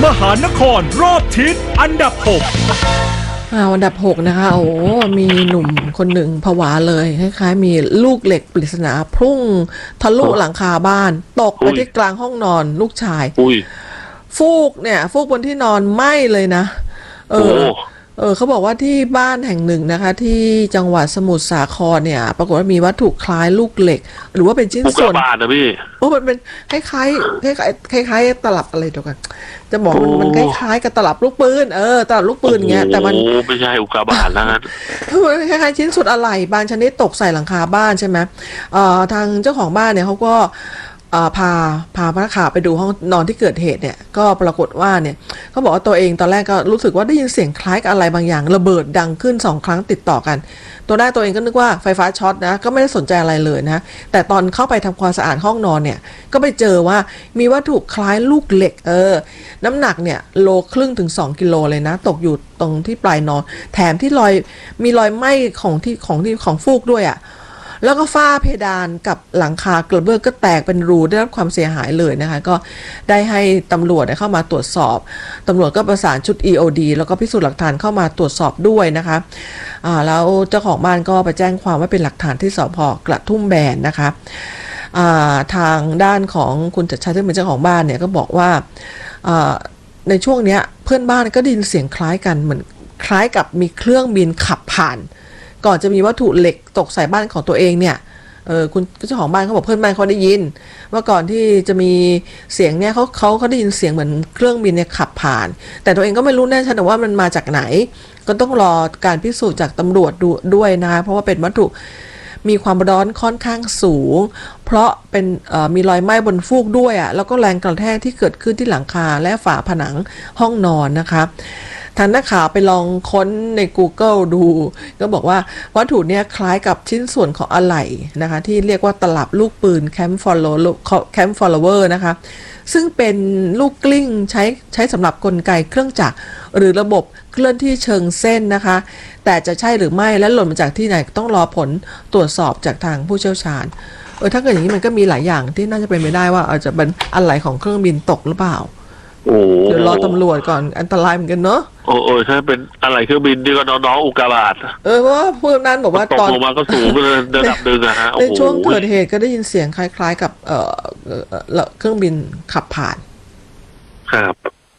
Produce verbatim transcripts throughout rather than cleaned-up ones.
มหานครรอบทิศอันดับหกอันดับหกนะคะโอ้มีหนุ่มคนหนึ่งผวาเลยคล้ายๆมีลูกเหล็กปริศนาพุ่งทะลุหลังคาบ้านตกไปที่กลางห้องนอนลูกชายฟูกเนี่ยฟูกบนที่นอนไหม้เลยนะเออเออเขาบอกว่าที่บ้านแห่งหนึ่งนะคะที่จังหวัดสมุทรสาครเนี่ยปรากฏว่ามีวัตถุคล้ายลูกเหล็กหรือว่าเป็นชิ้นส่วนบาทนะพี่โอ้มันเป็นคล้ายๆคล้ายๆคล้ายๆตลับอะไรเดียวกันจะบอกมันมันคล้ายๆกับตลับลูกปืนเออตลับลูกปืนเงี้ยแต่มันไม่ใช่อุกกาบาตแล้วนะคล้ายๆชิ้นส่วนอะไหล่บางชนิดตกใส่หลังคาบ้านใช่ไหมเอ่อทางเจ้าของบ้านเนี่ยเขาก็พาพาพระข่าวไปดูห้องนอนที่เกิดเหตุเนี่ยก็ปรากฏว่าเนี่ยเขาบอกว่าตัวเองตอนแรกก็รู้สึกว่าได้ยินเสียงคล้ายกับอะไรบางอย่างระเบิดดังขึ้นสองครั้งติดต่อกันตัวแรกตัวเองก็นึกว่าไฟฟ้าช็อตนะก็ไม่ได้สนใจอะไรเลยนะแต่ตอนเข้าไปทำความสะอาดห้องนอนเนี่ยก็ไปเจอว่ามีวัตถุคล้ายลูกเหล็กเออน้ำหนักเนี่ยโลครึ่งถึงสองกิโลเลยนะตกอยู่ตรงที่ปลายนอนแถมที่รอยมีรอยไหม้ของที่ของที่ของฟูกด้วยอ่ะแล้วก็ฝ้าเพดานกับหลังคากระเบื้องก็แตกเป็นรูได้รับความเสียหายเลยนะคะก็ได้ให้ตำรวจเข้ามาตรวจสอบตำรวจก็ประสานชุด อี โอ ดี แล้วก็พิสูจน์หลักฐานเข้ามาตรวจสอบด้วยนะคะอ่าแล้วเจ้าของบ้านก็ไปแจ้งความว่าเป็นหลักฐานที่สภ.กระทุ่มแบนนะคะอ่าทางด้านของคุณจัดชัยที่เป็นเจ้าของบ้านเนี่ยก็บอกว่าอ่าในช่วงเนี้ยเพื่อนบ้านก็ได้ยินเสียงคล้ายกันเหมือนคล้ายกับมีเครื่องบินขับผ่านก่อนจะมีวัตถุเหล็กตกใส่บ้านของตัวเองเนี่ยเออคุณเจ้าของบ้านเขาบอกเพื่อนบ้านเขาได้ยินว่าก่อนที่จะมีเสียงเนี่ยเขาเขาเขาได้ยินเสียงเหมือนเครื่องบินเนี่ยขับผ่านแต่ตัวเองก็ไม่รู้แน่ชัดว่ามันมาจากไหนก็ต้องรอการพิสูจน์จากตำรวจดูด้วยนะคะเพราะว่าเป็นวัตถุมีความร้อนค่อนข้างสูงเพราะเป็นมีรอยไหม้บนฟูกด้วยอ่ะแล้วก็แรงกระแทกที่เกิดขึ้นที่หลังคาและฝาผนังห้องนอนนะคะทางนักข่าวไปลองค้นใน Google ดูก็บอกว่าวัตถุเนี้ยคล้ายกับชิ้นส่วนของอะไหล่นะคะที่เรียกว่าตลับลูกปืน Camp Follower Camp Follower นะคะซึ่งเป็นลูกกลิ้งใช้ใช้สำหรับกลไกเครื่องจักรหรือระบบเคลื่อนที่เชิงเส้นนะคะแต่จะใช่หรือไม่และหล่นมาจากที่ไหนต้องรอผลตรวจสอบจากทางผู้เชี่ยวชาญเออถ้าเกิดอย่างนี้มันก็มีหลายอย่างที่น่าจะเป็นไปได้ว่าอาจจะเป็นอะไหล่ของเครื่องบินตกหรือเปล่าเดี๋ยวรอตำรวจก่อนอันตรายเหมือนกันเนาะโอ้โอ้ถ้าเป็นอะไรเครื่องบินที่ก็น้องๆอุกกาบาตเออเพราะว่าพวกนั้นบอกว่าตกลงมาก็สูงไประดับหนึ่งอะฮะในช่วงเกิดเหตุก็ได้ยินเสียงคล้ายๆกับเอ่อเครื่องบินขับผ่านครับ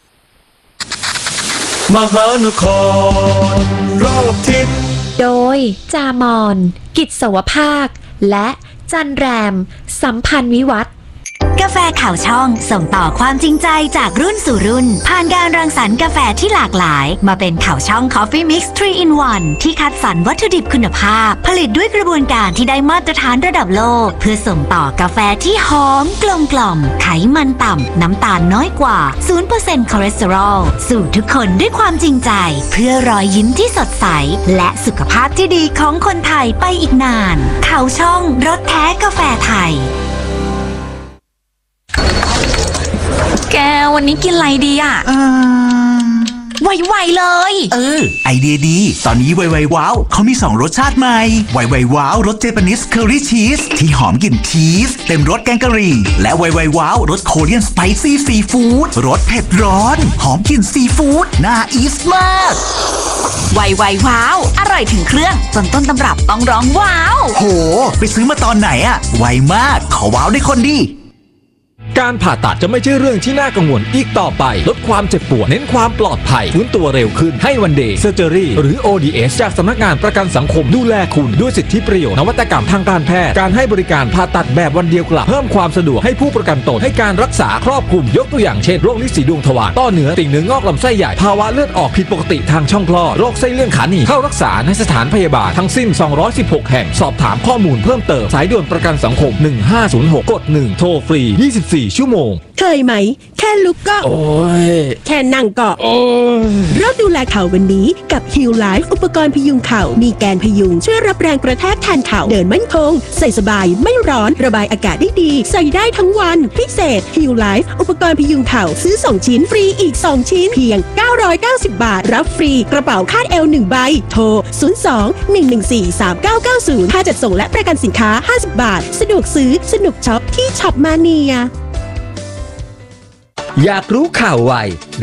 มหานครรอบทิศโดยจามอนกิจสวภาคและจันแรมสัมพันธ์วิวัฒน์กาแฟข่าวช่องส่งต่อความจริงใจจากรุ่นสู่รุ่นผ่านการรังสรรค์กาแฟที่หลากหลายมาเป็นข่าวช่อง Coffee Mix ทรี in วัน ที่คัดสรรวัตถุดิบคุณภาพผลิตด้วยกระบวนการที่ได้มาตรฐานระดับโลกเพื่อส่งต่อกาแฟที่หอมกลมกล่อมไขมันต่ำน้ำตาลน้อยกว่า ศูนย์เปอร์เซ็นต์ คอเลสเตอรอลสู่ทุกคนด้วยความจริงใจเพื่อรอยยิ้มที่สดใสและสุขภาพที่ดีของคนไทยไปอีกนานข่าวช่องรสแท้กาแฟไทยแกวันนี้กินอะไรดีอ่ะไวๆเลยเออไอเดียดีตอนนี้ไวๆว้าวเขามีสองรสชาติใหม่ไวๆว้าวรสเจแปนิสเคอรี่ชีสที่หอมกลิ่นชีสเต็มรสแกงกะหรี่และไวๆว้าวรสโคเรียนสไปซี่ซีฟู้ดรสเผ็ดร้อนหอมกลิ่นซีฟู้ดน่าอีสมากไวๆว้าวอร่อยถึงเครื่องจนต้นตำรับต้องร้องว้าวโหไปซื้อมาตอนไหนอะไวมากขอว้าวได้คนดีการผ่าตัดจะไม่ใช่เรื่องที่น่ากังวลอีกต่อไปลดความเจ็บปวดเน้นความปลอดภัยฟื้นตัวเร็วขึ้นให้วันเดย์เซอร์เจอรี่หรือ โอ ดี เอส จากสำนักงานประกันสังคมดูแลคุณด้วยสิทธิประโยชน์นวัตกรรมทางการแพทย์การให้บริการผ่าตัดแบบวันเดียวกลับเพิ่มความสะดวกให้ผู้ประกันตนให้การรักษาครอบคลุมยกตัวอย่างเช่นโรคลิ้นสีดวงทวารต้อเนื้อติ่งเนื้องอกลำไส้ใหญ่ภาวะเลือดออกผิดปกติทางช่องคลอดโรคไส้เลื่อนขาหนีบเข้ารักษาในสถานพยาบาลทั้งสิ้นสองร้อยสิบหกแห่งสอบถามข้อมูลเพิ่มเติมสายด่วนประกันสังคมหนึ่งห้าศูนย์หกกดหนึ่งโทรฟรียี่สิบสี่ชั่วโมงเคยไหมแค่ลุกก็โอ้ยแค่นั่งก็โอ้ยเริ่มดูแลเข่าวันนี้กับ Heal Life อุปกรณ์พยุงเข่ามีแกนพยุงช่วยรับแรงกระแทกแทนเข่าเดินมั่นคงใส่สบายไม่ร้อนระบายอากาศได้ดีใส่ได้ทั้งวันพิเศษ Heal Life อุปกรณ์พยุงเข่าซื้อสองชิ้นฟรีอีกสองชิ้นเพียงเก้าร้อยเก้าสิบบาทรับฟรีกระเป๋าคาดเอวหนึ่งใบโทรศูนย์ สอง หนึ่ง หนึ่ง สี่ สาม เก้า เก้า ศูนย์ค่าจัดส่งและประกันสินค้าห้าสิบบาทสะดวกซื้อสนุกช็อปที่ช็อปมาเนียอยากรู้ข่าวไว